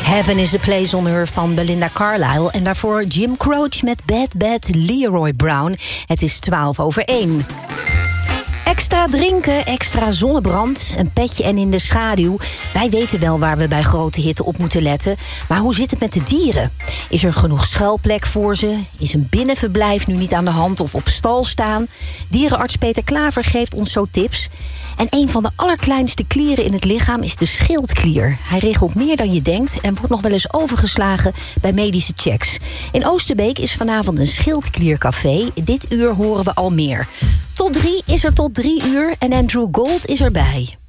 Heaven is a Place on Earth van Belinda Carlisle. En daarvoor Jim Croce met Bad Bad Leroy Brown. Het is 1:12. Extra drinken, extra zonnebrand, een petje en in de schaduw. Wij weten wel waar we bij grote hitte op moeten letten. Maar hoe zit het met de dieren? Is er genoeg schuilplek voor ze? Is een binnenverblijf nu niet aan de hand of op stal staan? Dierenarts Peter Klaver geeft ons zo tips. En een van de allerkleinste klieren in het lichaam is de schildklier. Hij regelt meer dan je denkt en wordt nog wel eens overgeslagen bij medische checks. In Oosterbeek is vanavond een schildkliercafé. Dit uur horen we al meer. Tot 3 is er tot 3 uur en Andrew Gold is erbij.